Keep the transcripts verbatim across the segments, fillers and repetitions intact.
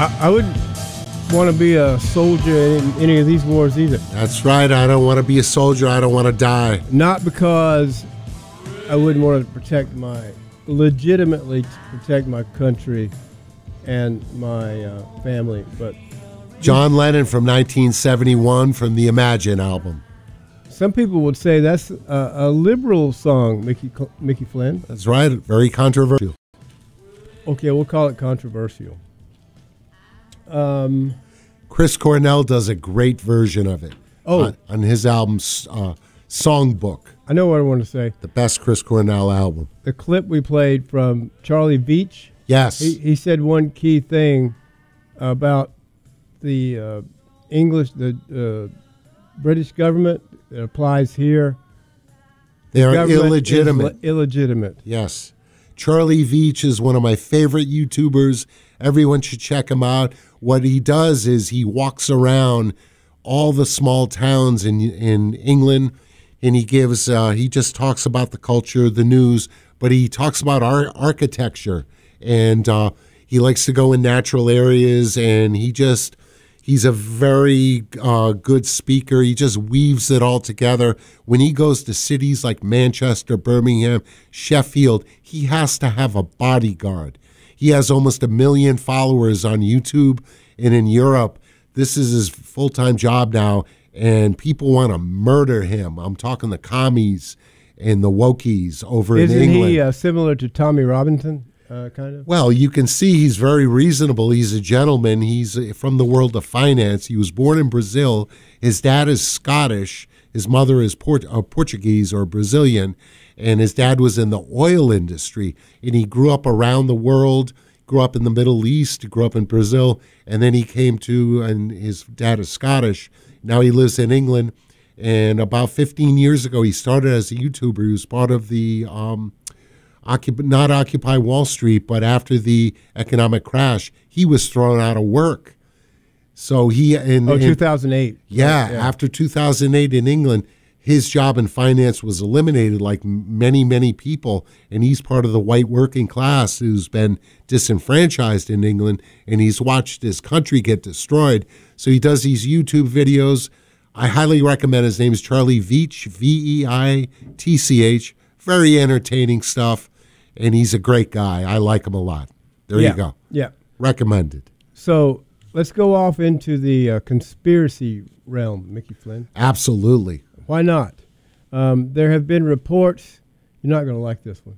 I, I wouldn't want to be a soldier in any of these wars either. That's right. I don't want to be a soldier. I don't want to die. Not because I wouldn't want to protect my, legitimately to protect my country and my uh, family, but John Lennon from nineteen seventy-one from the Imagine album. Some people would say that's a, a liberal song, Mickey Mickey Flynn. That's right. Very controversial. Okay, we'll call it controversial. Um, Chris Cornell does a great version of it. Oh, on, on his album uh, Songbook. I know what I want to say. The best Chris Cornell album. The clip we played from Charlie Veitch. Yes. He, he said one key thing about the uh, English, the uh, British government that applies here. They are Government illegitimate. Is le- illegitimate. Yes. Charlie Veitch is one of my favorite YouTubers. Everyone should check him out. What he does is he walks around all the small towns in in England, and he gives uh, he just talks about the culture, the news, but he talks about our architecture, and uh, he likes to go in natural areas, and he just he's a very uh, good speaker. He just weaves it all together. When he goes to cities like Manchester, Birmingham, Sheffield, he has to have a bodyguard. He has almost a million followers on YouTube, and in Europe, this is his full-time job now, and people want to murder him. I'm talking the commies and the wokies over Isn't in England. Isn't he uh, similar to Tommy Robinson, uh, kind of? Well, you can see he's very reasonable. He's a gentleman. He's from the world of finance. He was born in Brazil. His dad is Scottish. His mother is Port- uh, Portuguese or Brazilian, and his dad was in the oil industry, and he grew up around the world, grew up in the Middle East, grew up in Brazil, and then he came to, and his dad is Scottish. Now he lives in England, and about fifteen years ago, he started as a YouTuber. He was part of the, um, Occup- not Occupy Wall Street, but after the economic crash, he was thrown out of work. So he in oh, in, two thousand eight. Yeah, yeah, after two thousand eight in England, his job in finance was eliminated like many, many people, and he's part of the white working class who's been disenfranchised in England, and he's watched his country get destroyed. So he does these YouTube videos. I highly recommend. His name is Charlie Veitch, V E I T C H. Very entertaining stuff, and he's a great guy. I like him a lot. There yeah. you go. Yeah. Recommended. So let's go off into the uh, conspiracy realm, Mickey Flynn. Absolutely. Why not? Um, there have been reports, you're not going to like this one.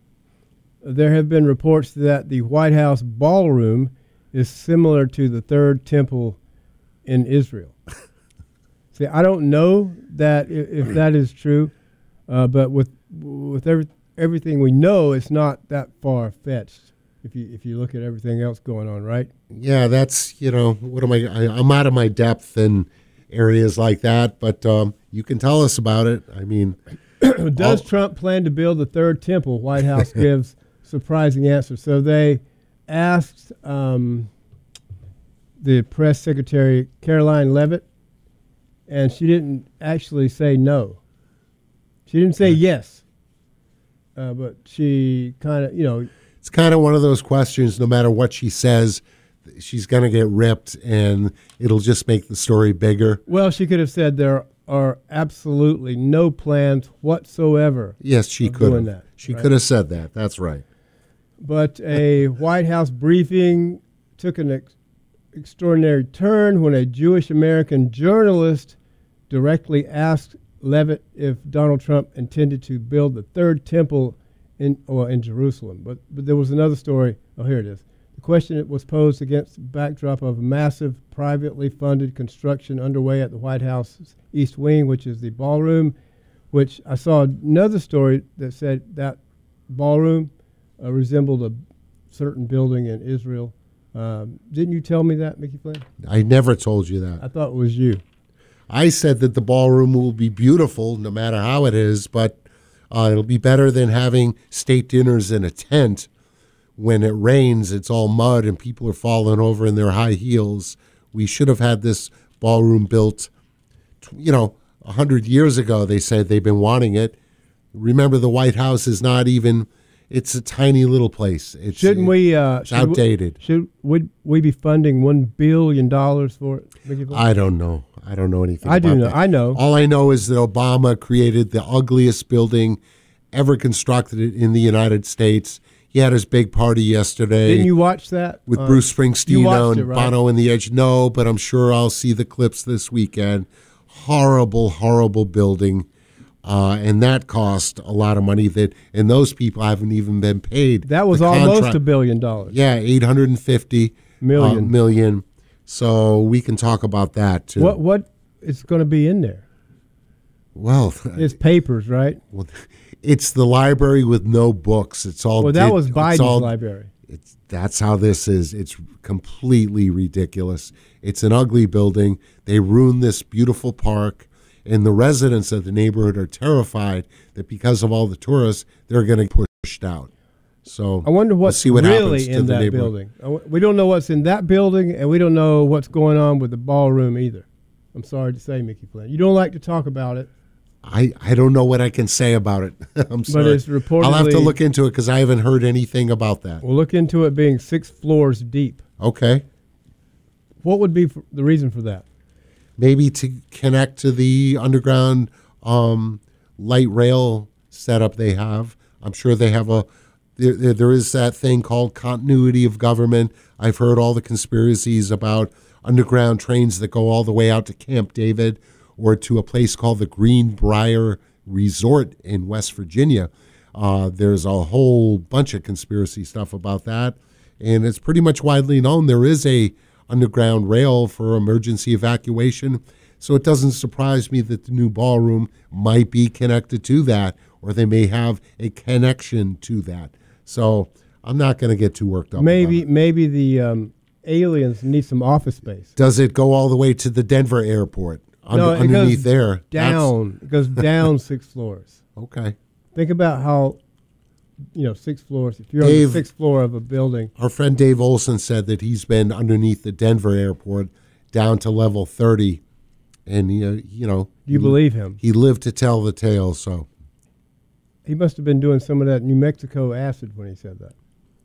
There have been reports that the White House ballroom is similar to the Third Temple in Israel. See, I don't know that if, if that is true, uh, but with with every, everything we know, it's not that far-fetched if you if you look at everything else going on, right? Yeah, that's, you know, what am I, I I'm out of my depth in areas like that, but um, you can tell us about it. I mean, does all... Trump plan to build the third temple? White House gives surprising answer. So they asked um, the press secretary, Caroline Levitt, and she didn't actually say no. She didn't say yes, uh, but she kind of, you know. It's kind of one of those questions, no matter what she says, she's going to get ripped, and it'll just make the story bigger. Well, she could have said there are absolutely no plans whatsoever. Yes, she could have. That, she right? could have said that. That's right. But a White House briefing took an ex- extraordinary turn when a Jewish American journalist directly asked Levitt if Donald Trump intended to build the third temple in or in Jerusalem. But but there was another story. Oh, here it is. The question was posed against the backdrop of massive privately funded construction underway at the White House's East Wing, which is the ballroom, which I saw another story that said that ballroom uh, resembled a certain building in Israel. Um, didn't you tell me that, Mickey Flynn? I never told you that. I thought it was you. I said that the ballroom will be beautiful no matter how it is, but uh, it'll be better than having state dinners in a tent. When it rains, it's all mud and people are falling over in their high heels. We should have had this ballroom built, you know, a hundred years ago. They said they've been wanting it. Remember, the White House is not even, it's a tiny little place. It's, Shouldn't we? Uh, it's should outdated. We, should would we be funding one billion dollars for it? Mickey Flynn? I don't know. I don't know anything. I about do know. that. I know. All I know is that Obama created the ugliest building ever constructed in the United States. He had his big party yesterday. Didn't you watch that with uh, Bruce Springsteen and and right? Bono and the Edge? No, but I'm sure I'll see the clips this weekend. Horrible, horrible building. Uh, and that cost a lot of money. That and those people haven't even been paid. That was the almost contract. a billion dollars. Yeah, eight hundred fifty Million. uh, million. So we can talk about that too. What what is going to be in there? Well, It's papers, right? well, it's the library with no books. It's all. Well, that did- was it's Biden's all- library. It's that's how this is. It's completely ridiculous. It's an ugly building. They ruined this beautiful park, and the residents of the neighborhood are terrified that because of all the tourists, they're going to be pushed out. So I wonder we'll what's see what happens really to in the that neighborhood. building. I w- We don't know what's in that building, and we don't know what's going on with the ballroom either. I'm sorry to say, Mickey Flynn. You don't like to talk about it, I, I don't know what I can say about it. I'm sorry. but it's reportedly. I'll have to look into it because I haven't heard anything about that. We'll look into it being six floors deep. Okay. What would be for the reason for that? Maybe to connect to the underground um, light rail setup they have. I'm sure they have a there, there, there is that thing called continuity of government. I've heard all the conspiracies about underground trains that go all the way out to Camp David or to a place called the Greenbrier Resort in West Virginia. Uh, there's a whole bunch of conspiracy stuff about that, and it's pretty much widely known there is a underground rail for emergency evacuation. So it doesn't surprise me that the new ballroom might be connected to that, or they may have a connection to that. So I'm not going to get too worked up. Maybe about it. maybe the um, aliens need some office space. Does it go all the way to the Denver airport? Under, No, it underneath goes there, Down. It goes down six floors. That's, okay. Think about how, you know, six floors. If you're on Dave- the sixth floor of a building, Our friend Dave Olson said that he's been underneath the Denver airport down to level thirty, and you know, you know, do you he, believe him? he lived to tell the tale. So He must have been doing some of that New Mexico acid when he said that.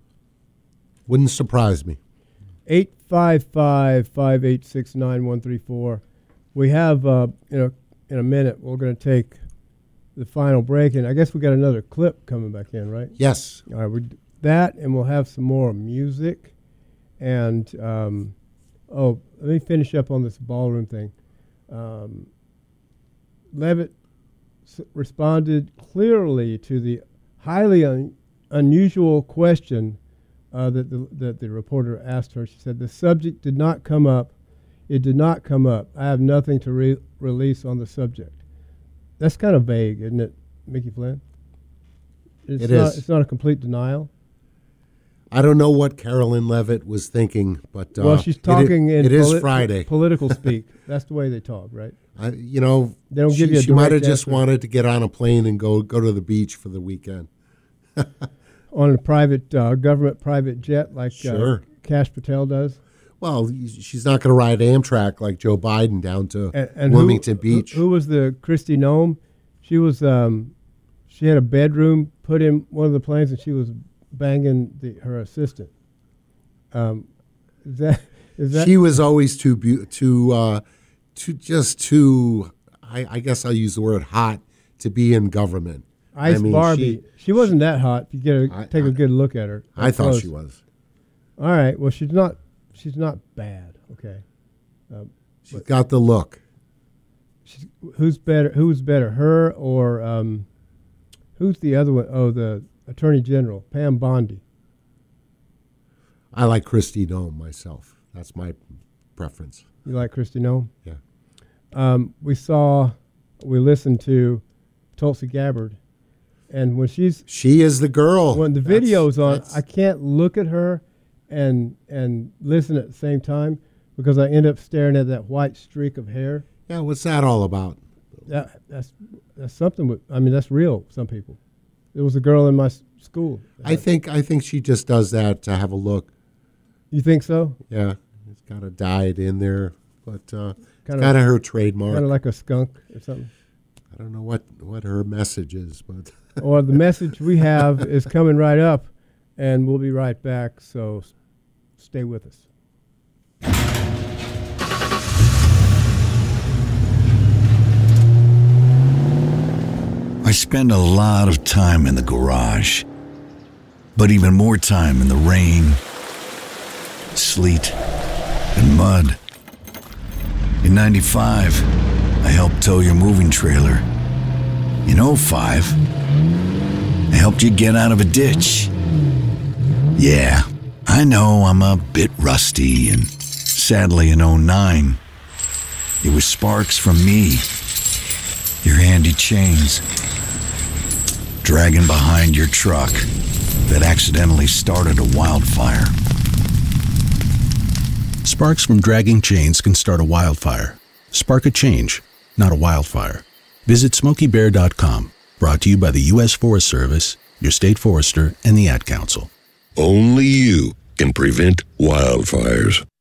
wouldn't surprise me. eight five five, five eight six, nine one three four. We have, uh, you know, in a minute, we're going to take the final break, and I guess we got another clip coming back in, right? Yes. All right, we d- that, and we'll have some more music, and um, oh, let me finish up on this ballroom thing. Um, Levitt s- responded clearly to the highly un- unusual question uh, that the that the reporter asked her. She said the subject did not come up. It did not come up. I have nothing to re- release on the subject. That's kind of vague, isn't it, Mickey Flynn? It's It not, is. It's not a complete denial. I don't know what Carolyn Levitt was thinking, but uh, Well, she's it- talking in it is poli- Friday. political speak. That's the way they talk, right? I, you know, They don't she, give you a she might have direct just answer. wanted to get on a plane and go go to the beach for the weekend. On a private uh, government private jet like Sure. uh, Kash Patel does. Well, she's not going to ride Amtrak like Joe Biden down to And, and Wilmington who, Beach. Who, who was the Christy Nome? She was. Um, she had a bedroom put in one of the planes, and she was banging the, her assistant. Um, is that is that? She was always too beau- too uh, too just too. I, I guess I'll use the word hot to be in government. Ice I mean, Barbie. She, she- wasn't that hot. If you get a, I- take a I- good look at her. I up thought close. she was. All right. Well, she's not. She's not bad. Okay. She's got the look. She's, who's better? Who's better, her or um, who's the other one? Oh, the Attorney General, Pam Bondi. I like Christy Nome myself. That's my preference. You like Christy Nome? Yeah. Um, we saw, we listened to Tulsi Gabbard, and when she's She is the girl. when the That's- video's on, that's- I can't look at her and and listen at the same time because I end up staring at that white streak of hair. yeah, what's that all about? That that's that's something. With, I mean, that's real. Some people. There was a girl in my s- school. I think I think she just does that to have a look. You think so? Yeah, it's got a dyed in there, but uh, it's Kinda- kind of her trademark. Kind of like a skunk or something. I don't know what, what her message is, but or the message we have is coming right up, and we'll be right back. So stay with us. I spend a lot of time in the garage, but even more time in the rain, sleet, and mud. In ninety-five, I helped tow your moving trailer. In oh five, I helped you get out of a ditch. Yeah, I know I'm a bit rusty, and sadly in oh nine, it was sparks from me, your handy chains, dragging behind your truck that accidentally started a wildfire. Sparks from dragging chains can start a wildfire. Spark a change, not a wildfire. Visit smokey bear dot com. Brought to you by the U S Forest Service, your state forester, and the Ad Council. Only you can prevent wildfires.